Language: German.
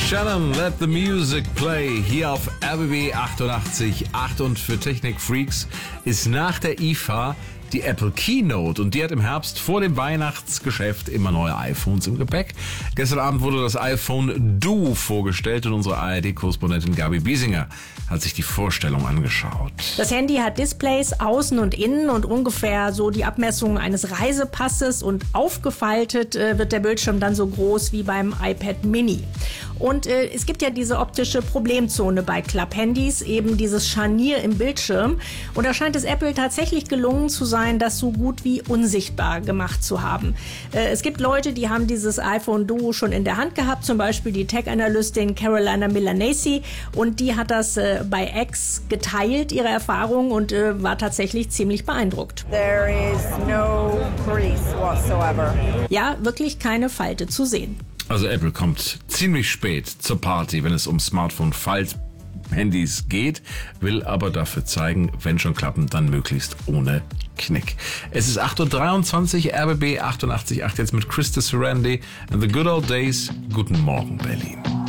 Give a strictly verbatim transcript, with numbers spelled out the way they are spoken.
Shannon, let the music play, hier auf R B B achtundachtzig Komma acht, und für Technik-Freaks ist nach der I F A die Apple Keynote, und die hat im Herbst vor dem Weihnachtsgeschäft immer neue iPhones im Gepäck. Gestern Abend wurde das iPhone Duo vorgestellt und unsere A R D-Korrespondentin Gabi Biesinger hat sich die Vorstellung angeschaut. Das Handy hat Displays außen und innen und ungefähr so die Abmessung eines Reisepasses, und aufgefaltet äh, wird der Bildschirm dann so groß wie beim iPad Mini. Und äh, es gibt ja diese optische Problemzone bei Klapphandys, eben dieses Scharnier im Bildschirm. Und da scheint es Apple tatsächlich gelungen zu sein, das so gut wie unsichtbar gemacht zu haben. Äh, es gibt Leute, die haben dieses iPhone Duo schon in der Hand gehabt, zum Beispiel die Tech-Analystin Carolina Milanesi, und die hat das äh, bei X geteilt, ihre Erfahrung, und äh, war tatsächlich ziemlich beeindruckt. There is no crease whatsoever. Ja, wirklich keine Falte zu sehen. Also Apple kommt ziemlich spät zur Party, wenn es um Smartphone-Falthandys geht, will aber dafür zeigen, wenn schon klappen, dann möglichst ohne Knick. Es ist acht Uhr dreiundzwanzig, R B B achtundachtzig Komma acht jetzt mit Krista Sarandon and the Good Old Days. Guten Morgen, Berlin.